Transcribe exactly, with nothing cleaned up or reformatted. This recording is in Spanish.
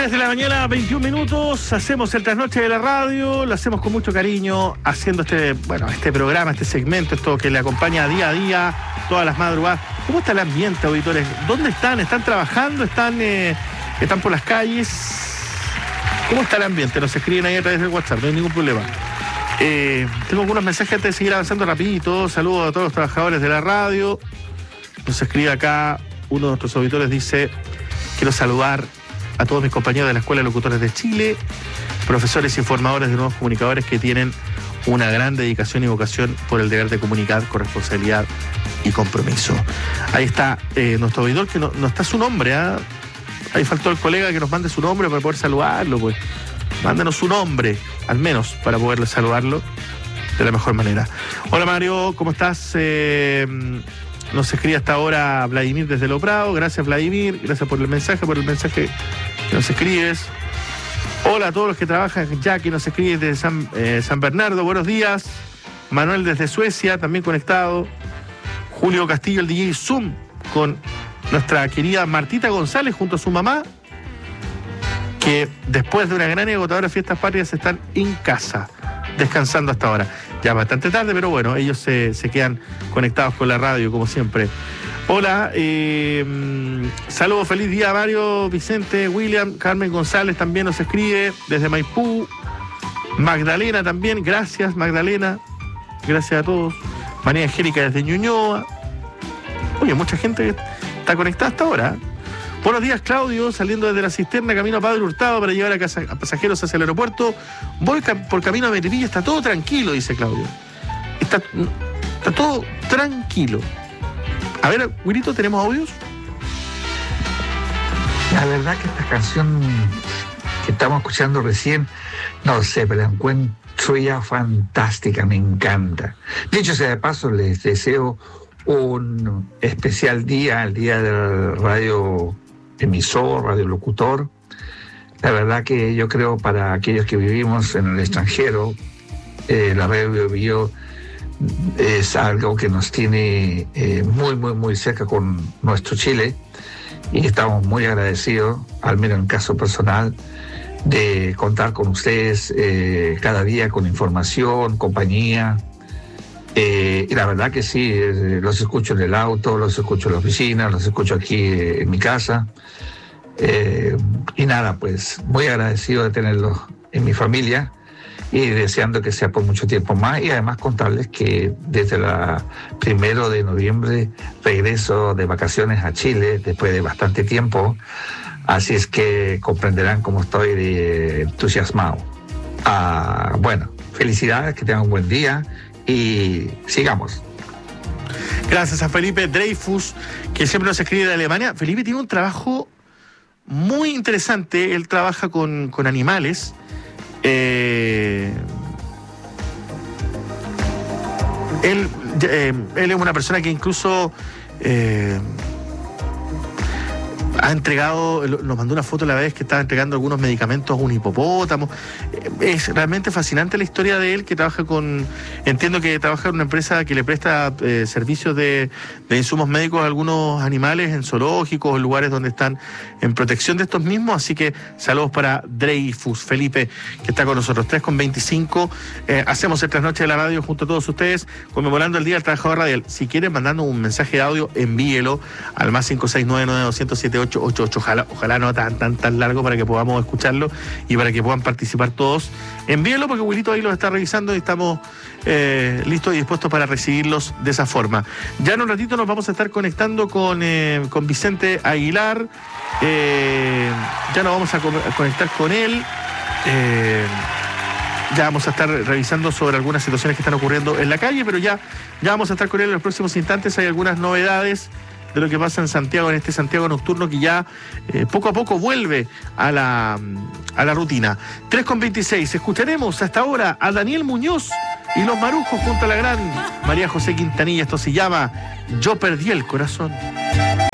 Desde la mañana, veintiún minutos, hacemos el trasnoche de la radio, lo hacemos con mucho cariño, haciendo este, bueno, este programa, este segmento, esto que le acompaña día a día, todas las madrugadas. ¿Cómo está el ambiente, auditores? ¿Dónde están? ¿Están trabajando? ¿Están, eh, están por las calles? ¿Cómo está el ambiente? Nos escriben ahí a través del WhatsApp, no hay ningún problema. Eh, tengo algunos mensajes antes de seguir avanzando rapidito. Saludos a todos los trabajadores de la radio. Nos escribe acá uno de nuestros auditores, dice: quiero saludar a todos mis compañeros de la Escuela de Locutores de Chile, profesores y formadores de nuevos comunicadores que tienen una gran dedicación y vocación por el deber de comunicar con responsabilidad y compromiso. Ahí está eh, nuestro auditor, que no, no está su nombre, ¿eh? Ahí faltó el colega que nos mande su nombre para poder saludarlo, pues. Mándenos su nombre, al menos, para poder saludarlo de la mejor manera. Hola Mario, ¿cómo estás? Eh, nos escribe hasta ahora Vladimir desde Lo Prado. Gracias, Vladimir, gracias por el mensaje, por el mensaje que nos escribes. Hola a todos los que trabajan, Jackie nos escribe desde San, eh, San Bernardo, buenos días. Manuel desde Suecia, también conectado. Julio Castillo, el D J Zoom, con nuestra querida Martita González junto a su mamá, que después de una gran y agotadora fiestas patrias están en casa, descansando hasta ahora. Ya bastante tarde, pero bueno, ellos se, se quedan conectados con la radio, como siempre. Hola, eh, saludos, feliz día Mario, Vicente, William, Carmen González también nos escribe desde Maipú. Magdalena también, gracias Magdalena, gracias a todos. María Angélica desde Ñuñoa. Oye, mucha gente está conectada hasta ahora. Buenos días, Claudio, saliendo desde la cisterna, camino a Padre Hurtado para llevar a, casa, a pasajeros hacia el aeropuerto. Voy ca- por camino a Melipilla, está todo tranquilo, dice Claudio. Está, está todo tranquilo. A ver, Wilito, ¿tenemos audios? La verdad que esta canción que estamos escuchando recién, no sé, pero la encuentro ya fantástica, me encanta. Dicho sea de paso, les deseo un especial día, el día del radio emisor, radio locutor. La verdad que yo creo para aquellos que vivimos en el extranjero, eh, la radio Bio es algo que nos tiene eh, muy, muy, muy cerca con nuestro Chile, y estamos muy agradecidos, al menos en el caso personal, de contar con ustedes eh, cada día con información, compañía. Eh, y la verdad que sí, eh, los escucho en el auto, los escucho en la oficina, los escucho aquí eh, en mi casa. Eh, y nada, pues muy agradecido de tenerlos en mi familia y deseando que sea por mucho tiempo más. Y además contarles que desde el primero de noviembre regreso de vacaciones a Chile después de bastante tiempo. Así es que comprenderán cómo estoy de entusiasmado. Ah, bueno, felicidades, que tengan un buen día. Y sigamos. Gracias a Felipe Dreyfus, que siempre nos escribe de Alemania. Felipe tiene un trabajo muy interesante. Él trabaja con, con animales. Eh, él, eh, él es una persona que incluso eh, ha entregado, nos mandó una foto la vez que estaba entregando algunos medicamentos a un hipopótamo. Es realmente fascinante la historia de él, que trabaja con, entiendo que trabaja en una empresa que le presta eh, servicios de, de insumos médicos a algunos animales en zoológicos, en lugares donde están en protección de estos mismos. Así que saludos para Dreyfus, Felipe, que está con nosotros. tres con veinticinco, eh, hacemos el trasnoche de la radio junto a todos ustedes, conmemorando el Día del Trabajador Radial. Si quieren mandando un mensaje de audio, envíelo al más cinco seis nueve nueve dos cero siete ocho ocho ocho. Ojalá, ojalá no tan, tan, tan largo para que podamos escucharlo y para que puedan participar todos. Envíelo porque Wilito ahí los está revisando y estamos eh, listos y dispuestos para recibirlos de esa forma. Ya en un ratito nos vamos a estar conectando con, eh, con Vicente Aguilar. Eh, ya nos vamos a, co- a conectar con él. Eh, ya vamos a estar revisando sobre algunas situaciones que están ocurriendo en la calle, pero ya, ya vamos a estar con él en los próximos instantes. Hay algunas novedades de lo que pasa en Santiago, en este Santiago nocturno que ya eh, poco a poco vuelve a la, a la rutina. tres con veintiséis, escucharemos hasta ahora a Daniel Muñoz y los Marujos junto a la gran María José Quintanilla. Esto se llama Yo Perdí el Corazón.